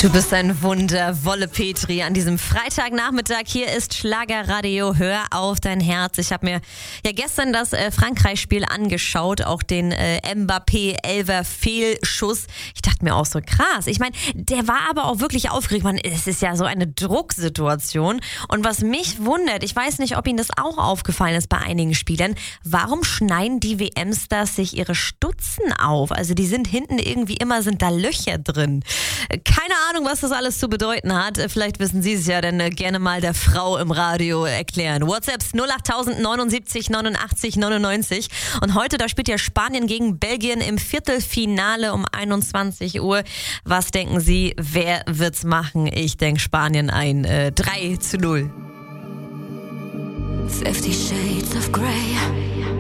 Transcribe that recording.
Du bist ein Wunder, Wolle Petri. An diesem Freitagnachmittag hier ist Schlagerradio. Hör auf dein Herz. Ich habe mir ja gestern das Frankreich-Spiel angeschaut, auch den Mbappé-Elfer Fehlschuss. Ich dachte mir auch so krass. Ich meine, der war aber auch wirklich aufgeregt. Man, es ist ja so eine Drucksituation. Und was mich wundert, ich weiß nicht, ob Ihnen das auch aufgefallen ist bei einigen Spielern, warum schneiden die WM-Stars sich ihre Stutzen auf? Also die sind hinten irgendwie sind da Löcher drin. Keine Ahnung, was das alles zu bedeuten hat. Vielleicht wissen Sie es ja, dann gerne mal der Frau im Radio erklären. WhatsApps 08000 79 89 99. Und heute, da spielt ja Spanien gegen Belgien im Viertelfinale um 21 Uhr. Was denken Sie, wer wird's machen? Ich denke Spanien ein 3-0. 50 Shades of Grey.